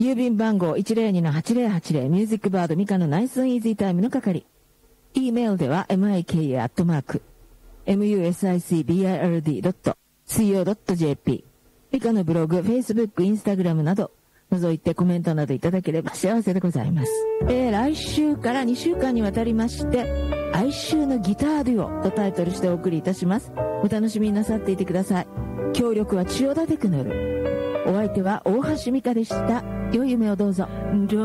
郵便番号 102-8080 ミュージックバードミカのナイスイージータイムの係。E メールでは mika@musicbild.co.jp ミカのブログ、Facebook、インスタグラムなど覗いてコメントなどいただければ幸せでございます。来週から2週間にわたりまして哀愁のギターデュオとタイトルしてお送りいたします。お楽しみになさっていてください。協力は千代田テクノル。お相手は大橋美香でした。良い夢をどうぞ。